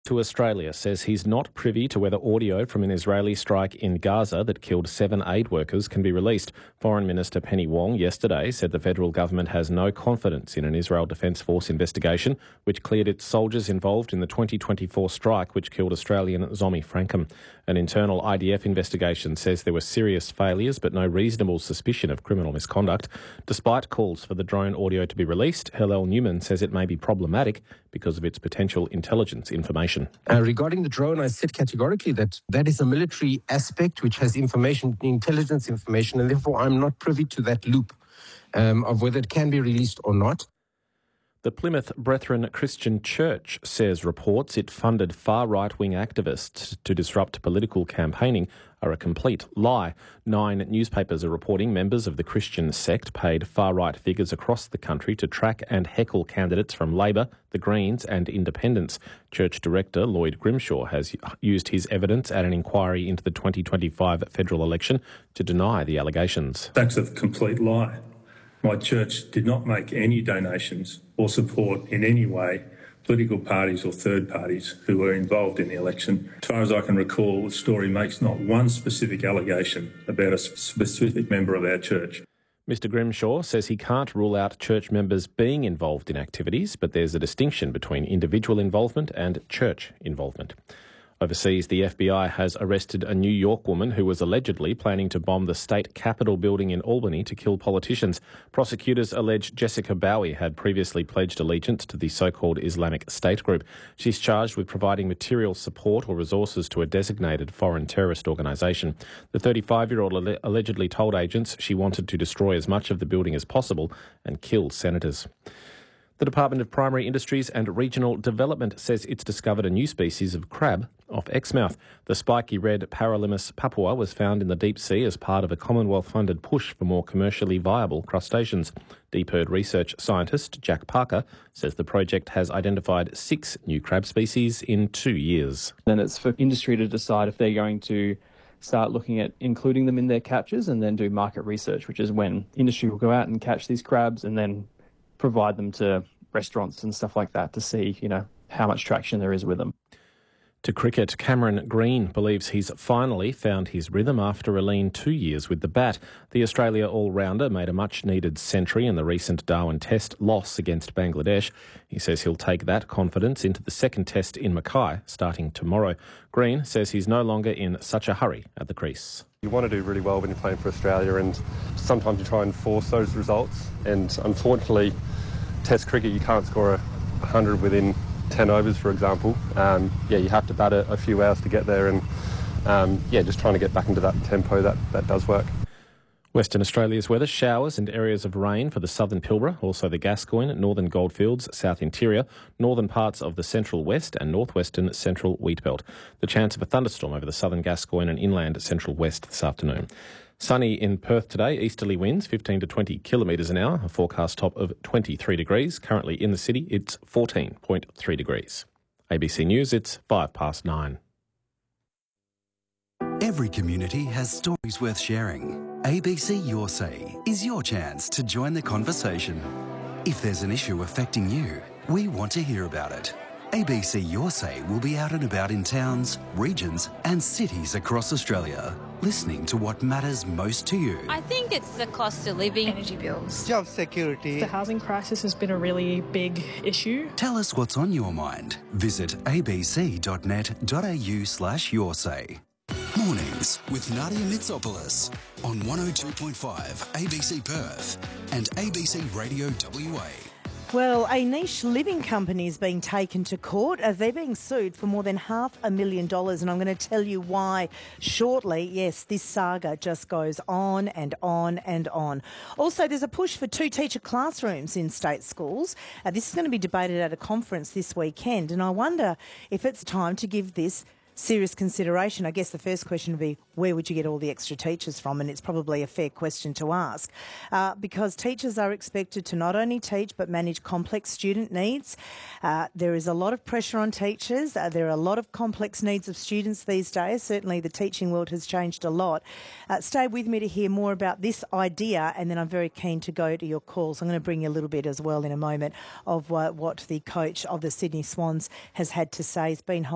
To Australia says he's not privy to whether audio from an Israeli strike in Gaza that killed 7 aid workers can be released. Foreign Minister Penny Wong yesterday said the federal government has no confidence in an Israel Defence Force investigation which cleared its soldiers involved in the 2024 strike which killed Australian Zomi Frankham. An internal IDF investigation says there were serious failures but no reasonable suspicion of criminal misconduct. Despite calls for the drone audio to be released, Hillel Newman says it may be problematic because of its potential intelligence information. Regarding the drone, I said categorically that is a military aspect which has information, intelligence information, and therefore I'm not privy to that loop of whether it can be released or not. The Plymouth Brethren Christian Church says reports it funded far-right-wing activists to disrupt political campaigning are a complete lie. 9 newspapers are reporting members of the Christian sect paid far-right figures across the country to track and heckle candidates from Labor, the Greens and Independents. Church Director Lloyd Grimshaw has used his evidence at an inquiry into the 2025 federal election to deny the allegations. That's a complete lie. My church did not make any donations or support in any way political parties or third parties who were involved in the election. As far as I can recall, the story makes not one specific allegation about a specific member of our church. Mr Grimshaw says he can't rule out church members being involved in activities, but there's a distinction between individual involvement and church involvement. Overseas, the FBI has arrested a New York woman who was allegedly planning to bomb the state capitol building in Albany to kill politicians. Prosecutors allege Jessica Bowie had previously pledged allegiance to the so-called Islamic State group. She's charged with providing material support or resources to a designated foreign terrorist organisation. The 35-year-old allegedly told agents she wanted to destroy as much of the building as possible and kill senators. The Department of Primary Industries and Regional Development says it's discovered a new species of crab off Exmouth. The spiky red Paralimus papua was found in the deep sea as part of a Commonwealth-funded push for more commercially viable crustaceans. Deep Earth research scientist Jack Parker says the project has identified 6 new crab species in 2 years. Then it's for industry to decide if they're going to start looking at including them in their catches and then do market research, which is when industry will go out and catch these crabs and then provide them to restaurants and stuff like that to see, how much traction there is with them. To cricket, Cameron Green believes he's finally found his rhythm after a lean 2 years with the bat. The Australia all-rounder made a much-needed century in the recent Darwin Test loss against Bangladesh. He says he'll take that confidence into the second test in Mackay starting tomorrow. Green says he's no longer in such a hurry at the crease. You want to do really well when you're playing for Australia, and sometimes you try and force those results, and unfortunately Test cricket, you can't score 100 within 10 overs, for example. You have to bat a few hours to get there, and just trying to get back into that tempo, that does work. Western Australia's weather: showers and areas of rain for the southern Pilbara, also the Gascoyne, northern Goldfields, south interior, northern parts of the central west and northwestern central wheatbelt. The chance of a thunderstorm over the southern Gascoyne and inland central west this afternoon. Sunny in Perth today, easterly winds 15 to 20 kilometres an hour, a forecast top of 23 degrees. Currently in the city, it's 14.3 degrees. ABC News, it's 9:05. Every community has stories worth sharing. ABC Your Say is your chance to join the conversation. If there's an issue affecting you, we want to hear about it. ABC Your Say will be out and about in towns, regions and cities across Australia, listening to what matters most to you. I think it's the cost of living, energy bills, job security. The housing crisis has been a really big issue. Tell us what's on your mind. Visit abc.net.au/yoursay. Mornings with Nadia Mitsopoulos on 102.5 ABC Perth and ABC Radio WA. Well, a niche living company is being taken to court. They're being sued for more than $500,000, and I'm going to tell you why shortly. Yes, this saga just goes on and on and on. Also, there's a push for 2 teacher classrooms in state schools. This is going to be debated at a conference this weekend, and I wonder if it's time to give this serious consideration. I guess the first question would be, where would you get all the extra teachers from? And it's probably a fair question to ask because teachers are expected to not only teach but manage complex student needs. There is a lot of pressure on teachers. There are a lot of complex needs of students these days. Certainly the teaching world has changed a lot. Stay with me to hear more about this idea, and then I'm very keen to go to your calls. I'm going to bring you a little bit as well in a moment of what the coach of the Sydney Swans has had to say. He's been